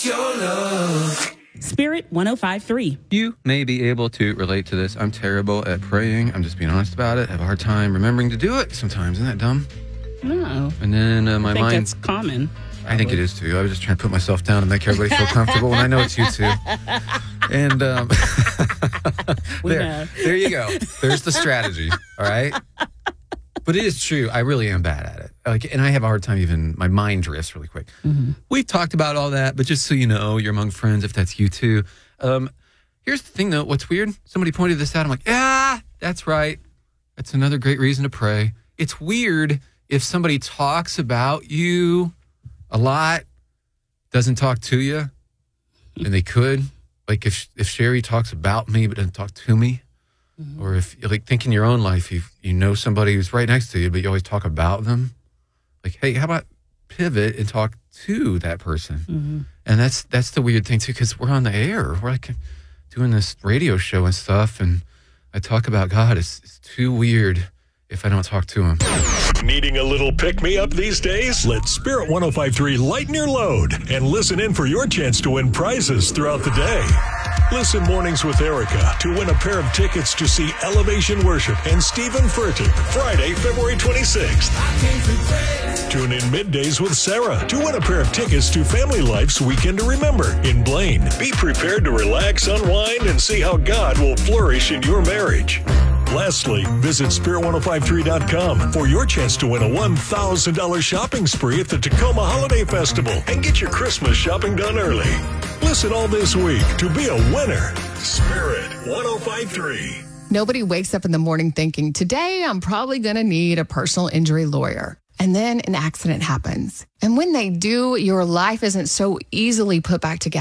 Spirit 105.3. You may be able to relate to this. I'm terrible at praying. I'm just being honest about it. I have a hard time remembering to do it sometimes. Isn't that dumb? No. And then my I think mind... that's common. I think it is too. I was just trying to put myself down and make everybody feel comfortable, and I know it's you too. And there you go. There's the strategy. All right. But it is true. I really am bad at it. And I have a hard time even, my mind drifts really quick. Mm-hmm. We've talked about all that, but just so you know, you're among friends if that's you too. Here's the thing though, what's weird? Somebody pointed this out. I'm like, that's right. That's another great reason to pray. It's weird if somebody talks about you a lot, doesn't talk to you, and they could. Like if Sherry talks about me but doesn't talk to me, or if, like, think in your own life, you know somebody who's right next to you, but you always talk about them. Like, hey, how about pivot and talk to that person? Mm-hmm. And that's the weird thing, too, because we're on the air. We're, like, doing this radio show and stuff, and I talk about God. It's too weird if I don't talk to him. Needing a little pick-me-up these days? Let Spirit 105.3 lighten your load and listen in for your chance to win prizes throughout the day. Listen mornings with Erica to win a pair of tickets to see Elevation Worship and Stephen Furtick Friday, February 26th. Tune in middays with Sarah to win a pair of tickets to Family Life's Weekend to Remember in Blaine. Be prepared to relax, unwind, and see how God will flourish in your marriage. Lastly, visit Spirit1053.com for your chance to win a $1,000 shopping spree at the Tacoma Holiday Festival and get your Christmas shopping done early. Listen all this week to be a winner. Spirit 105.3. Nobody wakes up in the morning thinking, today I'm probably going to need a personal injury lawyer. And then an accident happens. And when they do, your life isn't so easily put back together.